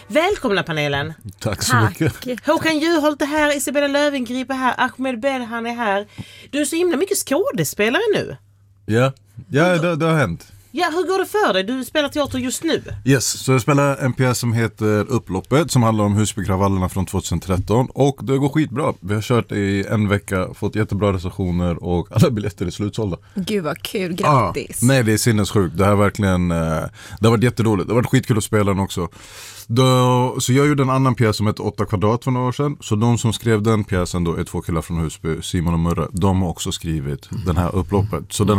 Välkomna panelen. Tack så mycket. Håkan Juholt är här, Isabella Löwengrip är här, Ahmed Belhan är här. Du är så himla mycket skådespelare nu. Ja, det har hänt. Ja, hur går det för dig? Du spelar teater just nu. Yes, så jag spelar en pjäs som heter Upploppet som handlar om Husbykravallerna från 2013 och det går skitbra. Vi har kört i en vecka, fått jättebra recensioner och alla biljetter är slutsålda. Gud vad kul, grattis. Nej, det är sinnessjukt. Det här verkligen, det har varit jätteroligt. Det har varit skitkul att spela den också. Så jag gjorde en annan pjäs som heter 8 kvadrat för några år sedan. Så de som skrev den pjäsen då är 2 killar från Husby, Simon och Murre. De har också skrivit den här Upploppet. Så den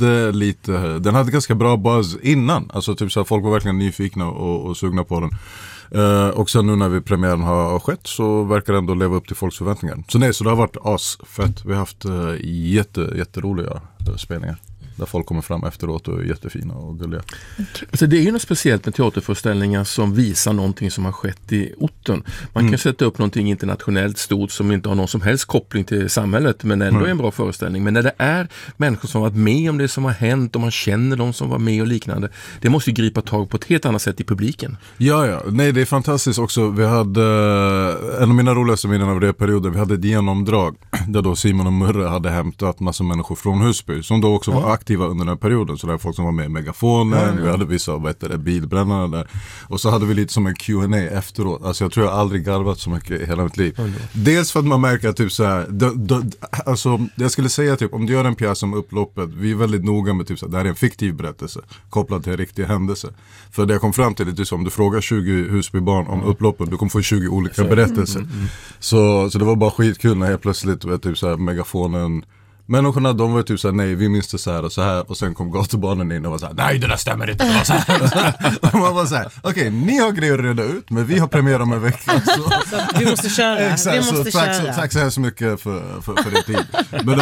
hade ganska bra buzz innan. Alltså typ så här, folk var verkligen nyfikna och sugna på den. Och sen nu när premiären har skett så verkar det ändå leva upp till folks förväntningar. Så det har varit asfett. Vi har haft jätteroliga spelningar. Där folk kommer fram efteråt och är jättefina och gulliga. Alltså det är ju något speciellt med teaterföreställningar som visar någonting som har skett i orten. Man kan sätta upp någonting internationellt stort som inte har någon som helst koppling till samhället men ändå är en bra föreställning. Men när det är människor som har varit med om det som har hänt och man känner de som var med och liknande, det måste ju gripa tag på ett helt annat sätt i publiken. Ja. Nej, det är fantastiskt också. Vi hade en av mina roligaste minnen av den perioden. Vi hade ett genomdrag där då Simon och Murre hade hämtat massa människor från Husby som då också var aktiva under den här perioden. Så det var folk som var med i Megafonen, vi hade vissa bilbrännare där. Och så hade vi lite som en Q&A efteråt. Alltså jag tror jag aldrig garvat så mycket i hela mitt liv. Dels för att man märker att typ så här, alltså jag skulle säga typ om du gör en pjäs om Upploppet, vi är väldigt noga med typ så här, det här är en fiktiv berättelse kopplad till en riktig händelse. För det jag kom fram till är om du frågar 20 Husbybarn om Upploppet, du kommer få 20 olika berättelser. Så det var bara skitkul när jag plötsligt vet, typ så här, Megafonen. Människorna, de var typ såhär, nej vi minns det så här och så här. Och sen kom gatubarnen in och var såhär, nej det där stämmer inte, det var så här. Och man var såhär, okej, ni har grejer att reda ut, men vi har premiär om en vecka. Så vi måste köra. Exakt, tack så hemskt mycket för din tid. Men det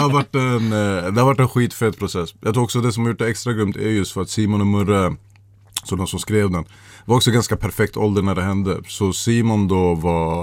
har varit en skitfett process. Jag tror också det som har gjort det extra grymt är just för att Simon och Murre, så de som skrev den, var också ganska perfekt ålder när det hände. Så Simon då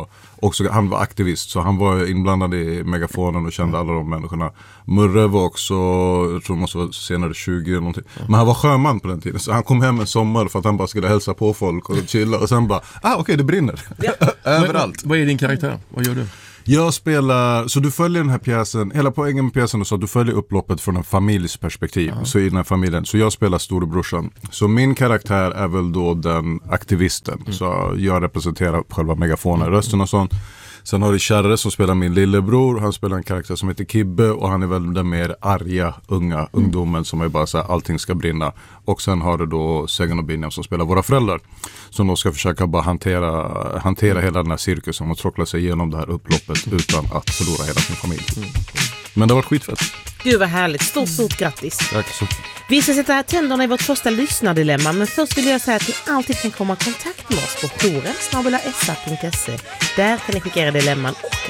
han var aktivist, så han var inblandad i Megafonen och kände alla de människorna. Murre var också, jag tror det måste vara senare 20 eller någonting. Men han var sjöman på den tiden, så han kom hem en sommar för att han bara skulle hälsa på folk och chilla. Och sen bara, okej, det brinner. Överallt. Vad är din karaktär? Vad gör du? Jag spelar, så du följer den här pjäsen, hela poängen med pjäsen är så att du följer upploppet från en familjs perspektiv. Så i den här familjen, så jag spelar storebrorsan. Så min karaktär är väl då den aktivisten. Så jag representerar själva Megafonen, rösten och sånt. Sen har du Kärre som spelar min lillebror. Han spelar en karaktär som heter Kibbe och han är väl den mer arga ungdomen som är bara så här, allting ska brinna. Och sen har du då Segan och Binjam som spelar våra föräldrar. Som då ska försöka bara hantera hela den här cirkusen och tråckla sig igenom det här upploppet utan att förlora hela sin familj. Men det har varit skitfett. Gud vad härligt, stort grattis. Tack så. Vi ska sätta tänderna i vårt första lyssnardilemma, men först vill jag säga att ni alltid kan komma i kontakt med oss på joren@sa.se. Där kan ni skicka era dilemman och